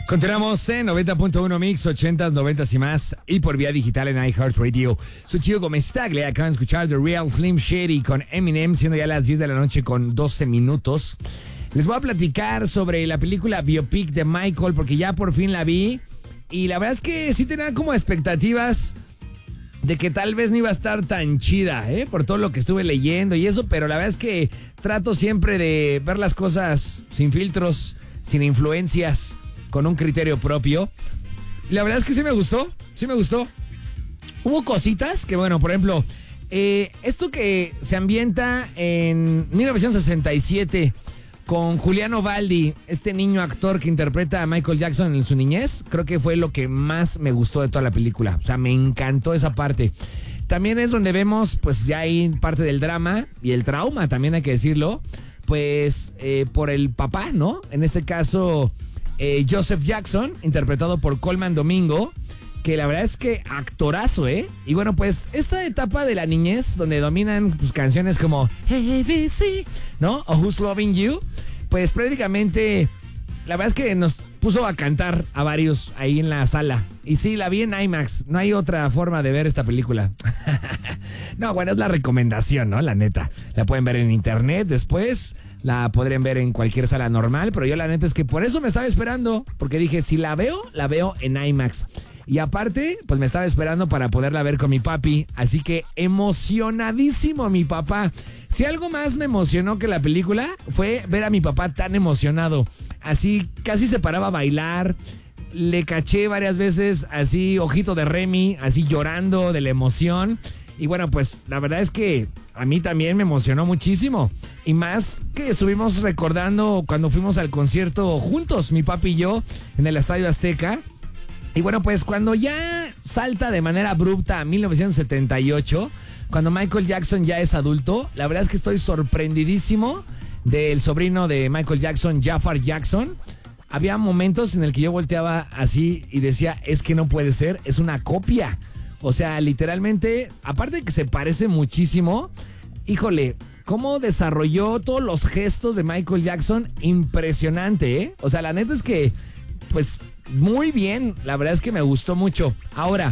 Continuamos en 90.1 Mix, 80s, 90s y más, y por vía digital en iHeartRadio. Soy Chico Gómez Tagle, acaban de escuchar The Real Slim Shady con Eminem, siendo ya las 10 de la noche con 12 minutos. Les voy a platicar sobre la película Biopic de Michael, porque ya por fin la vi, y la verdad es que sí tenía como expectativas de que tal vez no iba a estar tan chida, por todo lo que estuve leyendo y eso, pero la verdad es que trato siempre de ver las cosas sin filtros, sin influencias, con un criterio propio. Y la verdad es que sí me gustó. Hubo cositas que, bueno, por ejemplo, esto que se ambienta en 1967 con Giuliano Baldi, este niño actor que interpreta a Michael Jackson en su niñez, creo que fue lo que más me gustó de toda la película. O sea, me encantó esa parte. También es donde vemos, pues ya ahí parte del drama y el trauma, también hay que decirlo, pues por el papá, ¿no? En este caso, Joseph Jackson, interpretado por Colman Domingo, que la verdad es que actorazo, Y bueno, pues esta etapa de la niñez, donde dominan pues, canciones como ABC, ¿no? O Who's Loving You, pues prácticamente, la verdad es que nos puso a cantar a varios ahí en la sala. Y sí, la vi en IMAX, no hay otra forma de ver esta película. No, bueno, es la recomendación, ¿no? La neta. La pueden ver en internet después, la podrían ver en cualquier sala normal, pero yo la neta es que por eso me estaba esperando, porque dije, si la veo en IMAX. Y aparte, pues me estaba esperando para poderla ver con mi papi, así que emocionadísimo mi papá. Si algo más me emocionó que la película fue ver a mi papá tan emocionado, así casi se paraba a bailar, le caché varias veces así ojito de Remy, así llorando de la emoción. Y bueno, pues la verdad es que a mí también me emocionó muchísimo. Y más que estuvimos recordando cuando fuimos al concierto juntos, mi papi y yo, en el Estadio Azteca. Y bueno, pues cuando ya salta de manera abrupta a 1978, cuando Michael Jackson ya es adulto, la verdad es que estoy sorprendidísimo del sobrino de Michael Jackson, Jafar Jackson. Había momentos en el que yo volteaba así y decía, es que no puede ser, es una copia. O sea, literalmente, aparte de que se parece muchísimo, híjole, cómo desarrolló todos los gestos de Michael Jackson, impresionante, O sea, la neta es que, pues, muy bien, la verdad es que me gustó mucho. Ahora,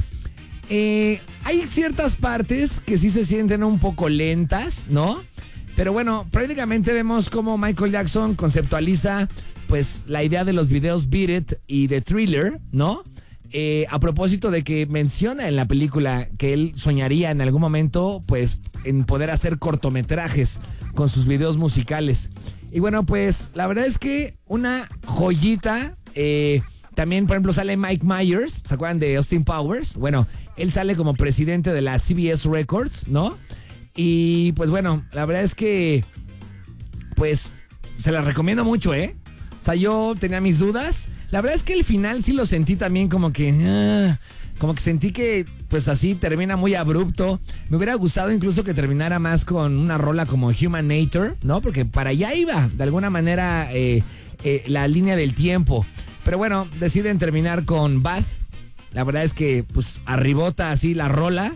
hay ciertas partes que sí se sienten un poco lentas, ¿no? Pero bueno, prácticamente vemos cómo Michael Jackson conceptualiza, pues, la idea de los videos Beat It y de Thriller, ¿no? A propósito de que menciona en la película que él soñaría en algún momento, pues, en poder hacer cortometrajes con sus videos musicales. Y bueno, pues, la verdad es que una joyita. También, por ejemplo, sale Mike Myers, ¿se acuerdan de Austin Powers? Bueno, él sale como presidente de la CBS Records, ¿no? Y pues bueno, la verdad es que, pues, se la recomiendo mucho, O sea, yo tenía mis dudas. La verdad es que el final sí lo sentí también como que sentí que pues así termina muy abrupto. Me hubiera gustado incluso que terminara más con una rola como Human Nature, ¿no? Porque para allá iba, de alguna manera, la línea del tiempo. Pero bueno, deciden terminar con Bad. La verdad es que pues arribota así la rola.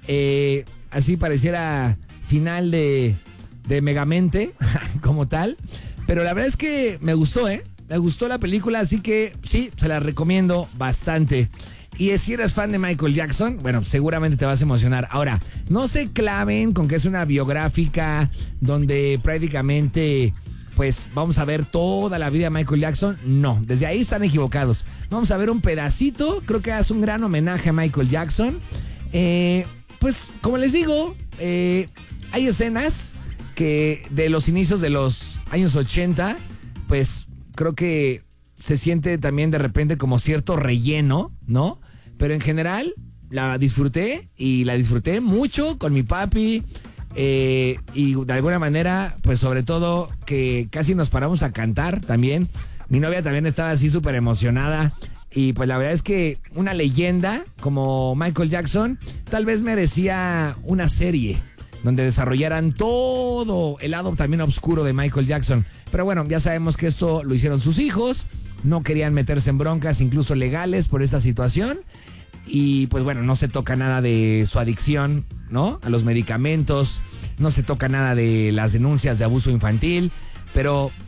Así pareciera final de Megamente, como tal. Pero la verdad es que me gustó, Me gustó la película, así que sí, se la recomiendo bastante. Y si eres fan de Michael Jackson, bueno, seguramente te vas a emocionar. Ahora, no se claven con que es una biográfica donde prácticamente, pues, vamos a ver toda la vida de Michael Jackson. No, desde ahí están equivocados. Vamos a ver un pedacito, creo que hace un gran homenaje a Michael Jackson. Pues, como les digo, hay escenas que de los inicios de los años 80, pues, creo que se siente también de repente como cierto relleno, ¿no? Pero en general la disfruté y la disfruté mucho con mi papi. Y de alguna manera, pues sobre todo que casi nos paramos a cantar también. Mi novia también estaba así súper emocionada. Y pues la verdad es que una leyenda como Michael Jackson tal vez merecía una serie donde desarrollaran todo el lado también oscuro de Michael Jackson. Pero bueno, ya sabemos que esto lo hicieron sus hijos, no querían meterse en broncas incluso legales por esta situación. Y pues bueno, no se toca nada de su adicción, ¿no? A los medicamentos, no se toca nada de las denuncias de abuso infantil, pero